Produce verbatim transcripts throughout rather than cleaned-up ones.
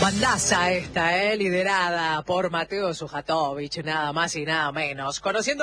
Bandaza esta, eh, liderada por Mateo Sujatovich, nada más y nada menos. Conociendo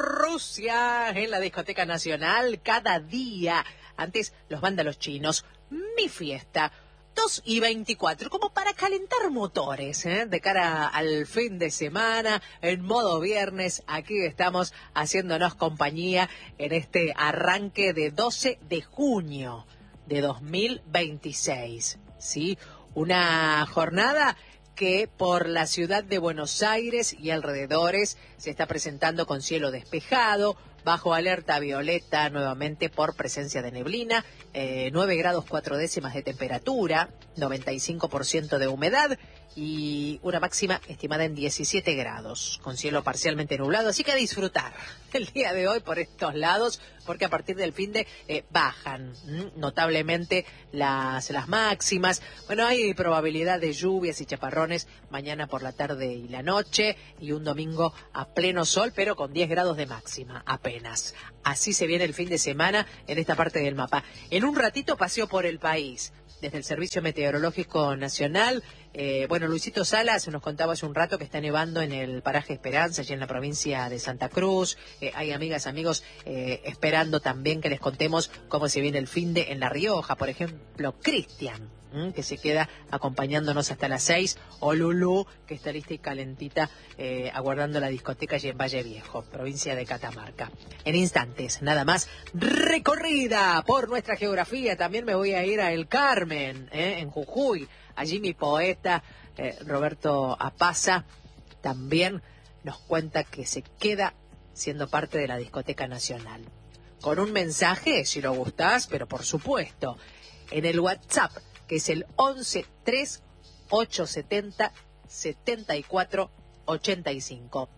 Rusia en la discoteca nacional cada día. Antes los vándalos chinos, mi fiesta. dos y veinticuatro, como para calentar motores, ¿eh? De cara al fin de semana, en modo viernes, aquí estamos haciéndonos compañía en este arranque de doce de junio de dos mil veintiséis, ¿sí? Una jornada que por la ciudad de Buenos Aires y alrededores se está presentando con cielo despejado, bajo alerta violeta nuevamente por presencia de neblina, eh, nueve grados cuatro décimas de temperatura, noventa y cinco por ciento de humedad y una máxima estimada en diecisiete grados, con cielo parcialmente nublado. Así que a disfrutar el día de hoy por estos lados, porque a partir del fin de eh, bajan ¿m? notablemente las, las máximas. Bueno, hay probabilidad de lluvias y chaparrones mañana por la tarde y la noche, y un domingo a pleno sol, pero con diez grados de máxima apenas. Así se viene el fin de semana en esta parte del mapa. En un ratito paseo por el país, desde el Servicio Meteorológico Nacional. Eh, bueno, Luisito Salas nos contaba hace un rato que está nevando en el paraje Esperanza, allí en la provincia de Santa Cruz. Eh, hay amigas, amigos, eh, esperando también que les contemos cómo se viene el finde en La Rioja. Por ejemplo, Cristian, ¿m? que se queda acompañándonos hasta las seis, o Lulú, que está lista y calentita, eh, aguardando la discoteca allí en Valle Viejo, provincia de Catamarca. En instantes, nada más, recorrida por nuestra geografía. También me voy a ir a El Carmen, ¿eh? en Jujuy. Allí mi poeta eh, Roberto Apaza también nos cuenta que se queda siendo parte de la discoteca nacional. Con un mensaje, si lo gustás, pero por supuesto, en el WhatsApp, que es el once tres ocho setenta setenta y cuatro ochenta y cinco.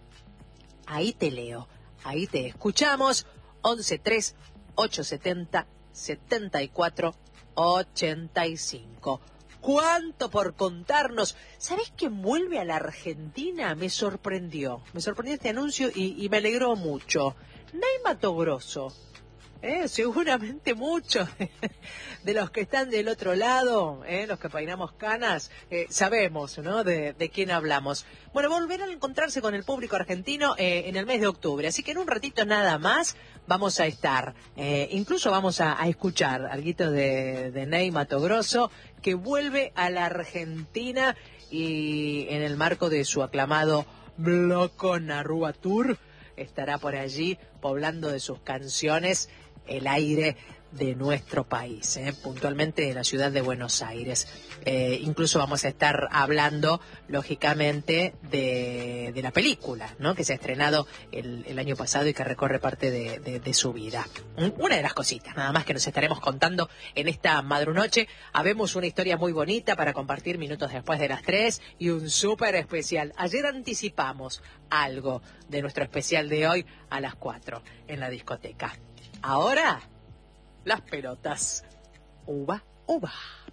Ahí te leo, ahí te escuchamos, once tres ocho setenta setenta y cuatro ochenta y cinco. ¿Cuánto por contarnos? ¿Sabés quién vuelve a la Argentina? Me sorprendió. Me sorprendió este anuncio y, y me alegró mucho. Ney Matogrosso. Eh, seguramente muchos de los que están del otro lado, eh, los que peinamos canas, eh, sabemos, ¿no?, de, de quién hablamos. Bueno, volverán a encontrarse con el público argentino eh, en el mes de octubre, así que en un ratito nada más vamos a estar, eh, incluso vamos a, a escuchar algo de, de Ney Matogrosso, que vuelve a la Argentina y en el marco de su aclamado Bloco Narrúa Tour estará por allí poblando de sus canciones el aire de nuestro país, ¿eh? puntualmente de la ciudad de Buenos Aires. Eh, incluso vamos a estar hablando, lógicamente, de, de la película, ¿no?, que se ha estrenado el, el año pasado y que recorre parte de, de, de su vida. Una de las cositas, nada más, que nos estaremos contando en esta madrunoche. Habemos una historia muy bonita para compartir minutos después de las tres y un súper especial. Ayer anticipamos algo de nuestro especial de hoy a las cuatro en la discoteca. Ahora, las pelotas. Uva, uva.